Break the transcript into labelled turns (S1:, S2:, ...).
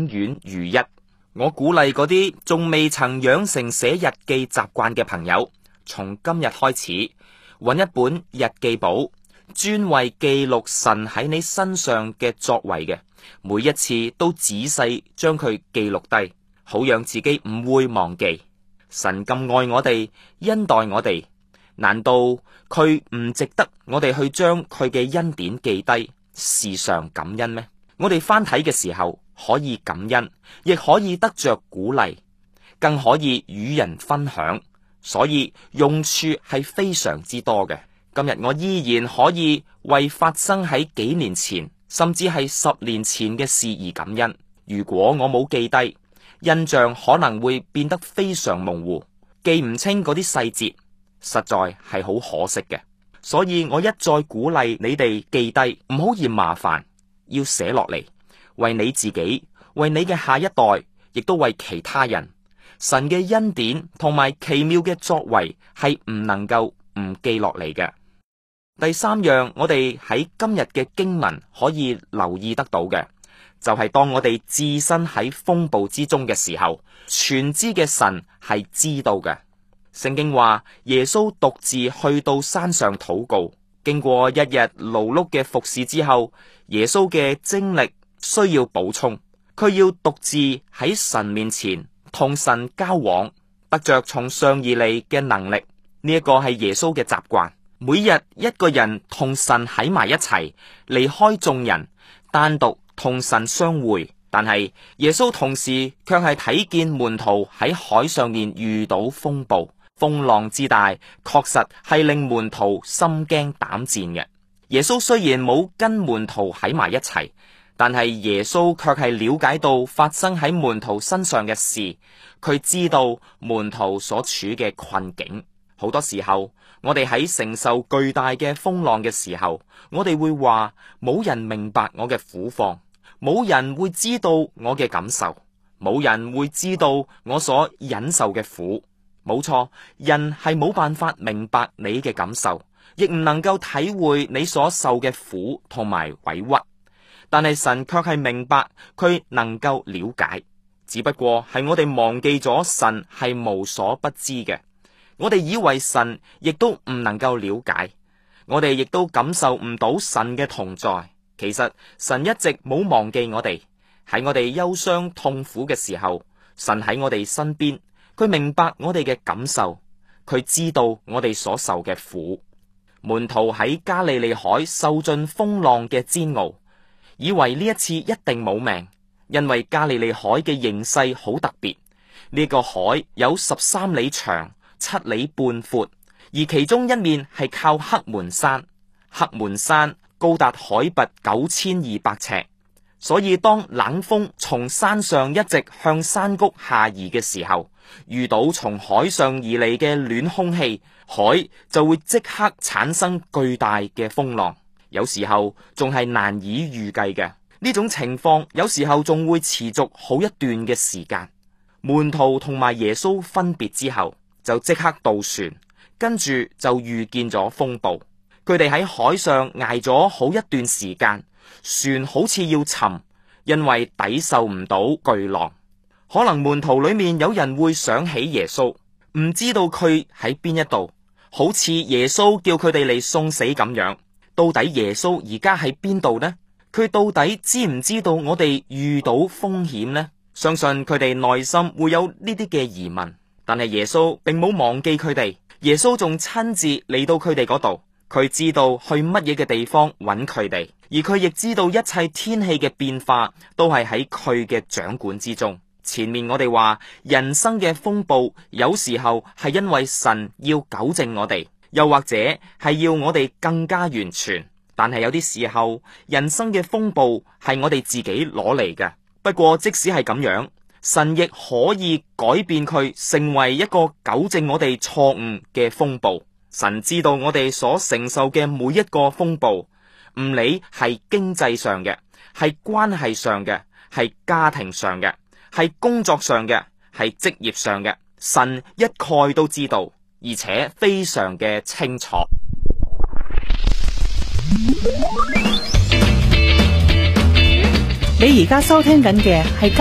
S1: 永遠如一。我鼓勵嗰啲仲未曾養成寫日記習慣嘅朋友，從今日開始揾一本日記簿，專為記錄神喺你身上嘅作為嘅，每一次都仔細將佢記錄低，好讓自己唔會忘記。神咁愛我哋，恩待我哋，難道佢唔值得我哋去將佢嘅恩典記低，時常感恩咩？我哋翻睇嘅時候可以感恩，亦可以得着鼓勵，更可以與人分享，所以用處係非常之多嘅。今日我依然可以為發生喺幾年前，甚至係10年前嘅事而感恩。如果我冇記低，印象可能會變得非常模糊，記唔清嗰啲細節，實在係好可惜嘅。所以我一再鼓勵你哋記低，唔好嫌麻煩，要寫落嚟，為你自己，為你嘅下一代，亦都為其他人。神嘅恩典同埋奇妙嘅作為係唔能夠唔記落嚟嘅。第三樣，我哋喺今日嘅經文可以留意得到嘅，就係當我哋置身喺風暴之中嘅時候，全知嘅神係知道嘅。聖經話耶穌獨自去到山上禱告，經過一日勞碌嘅服侍之後，耶穌嘅精力需要補充，佢要獨自喺神面前同神交往，得着從上而嚟嘅能力。呢一個係耶穌嘅習慣，每日一個人同神喺埋一齊，離開眾人，單獨同神相會。但係耶穌同時卻係睇見門徒喺海上面遇到風暴，風浪之大，確實係令門徒心驚膽戰嘅。耶穌雖然冇跟門徒喺埋一齊，但係耶穌卻係了解到發生喺門徒身上嘅事，佢知道門徒所處嘅困境。好多時候，我哋喺承受巨大嘅風浪嘅時候，我哋會話冇人明白我嘅苦況，冇人會知道我嘅感受，冇人會知道我所忍受嘅苦。冇錯，人係冇辦法明白你嘅感受，亦唔能夠體會你所受嘅苦同埋委屈。但係神卻係明白，佢能夠了解，只不過係我哋忘記咗神係無所不知嘅。我哋以為神亦都唔能夠了解，我哋亦都感受唔到神嘅同在。其實神一直冇忘記我哋，喺我哋憂傷痛苦嘅時候，神喺我哋身邊，佢明白我哋嘅感受，佢知道我哋所受嘅苦。門徒喺加利利海受盡風浪嘅煎熬，以為呢一次一定冇命，因為加利利海嘅形勢好特別。呢個海有13里長，7里半闊，而其中一面係靠黑門山。黑門山高達海拔9200尺，所以當冷風從山上一直向山谷下移嘅時候，遇到從海上而嚟嘅暖空氣，海就會即刻產生巨大嘅風浪，有時候仲係難以預計嘅。呢種情況有時候仲會持續好一段嘅時間。門徒同埋耶穌分別之後，就即刻渡船，跟住就遇見咗風暴。佢哋喺海上挨咗好一段時間，船好似要沉，因為抵受唔到巨浪。可能門徒裏面有人會想起耶穌，唔知道佢喺邊一度，好似耶穌叫佢哋嚟送死咁樣。到底耶穌而家喺邊度呢？佢到底知唔知道我哋遇到風險呢？相信佢哋內心會有呢啲嘅疑問，但係耶穌並冇忘記佢哋。耶穌仲親自嚟到佢哋嗰度，佢知道去乜嘢嘅地方揾佢哋，而佢亦知道一切天氣嘅變化都係喺佢嘅掌管之中。前面我哋話人生嘅風暴有時候係因為神要糾正我哋，又或者係要我哋更加完全，但係有啲時候人生嘅風暴係我哋自己攞嚟嘅。不過即使係咁樣，神亦可以改變佢成為一個糾正我哋錯誤嘅風暴。神知道我哋所承受嘅每一個風暴，唔理係經濟上嘅，係關係上嘅，係家庭上嘅，係工作上嘅，係職業上嘅，神一概都知道，而且非常嘅清楚。
S2: 你而家收聽緊嘅係